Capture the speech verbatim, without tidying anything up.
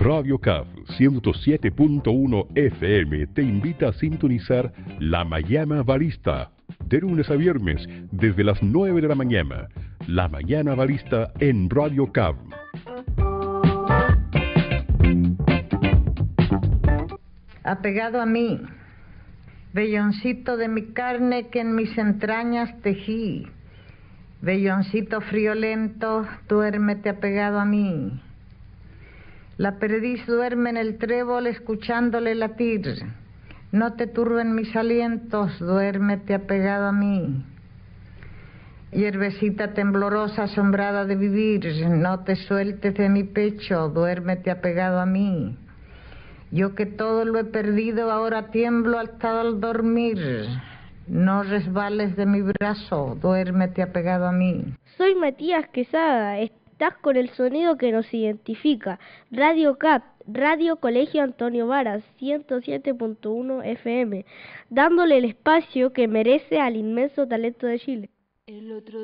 Radio C A F ciento siete punto uno F M te invita a sintonizar La Mañana Barista, de lunes a viernes, desde las nueve de la mañana. La Mañana Barista en Radio C A F. Apegado a mí, velloncito de mi carne que en mis entrañas tejí, velloncito friolento, duérmete apegado a mí. La perdiz duerme en el trébol escuchándole latir, no te turben mis alientos, duérmete apegado a mí. Hierbecita temblorosa asombrada de vivir, no te sueltes de mi pecho, duérmete apegado a mí. Yo que todo lo he perdido, ahora tiemblo hasta al dormir. No resbales de mi brazo, duérmete apegado a mí. Soy Matías Quesada, estás con el sonido que nos identifica. Radio C A P, Radio Colegio Antonio Varas, ciento siete punto uno F M, dándole el espacio que merece al inmenso talento de Chile. El otro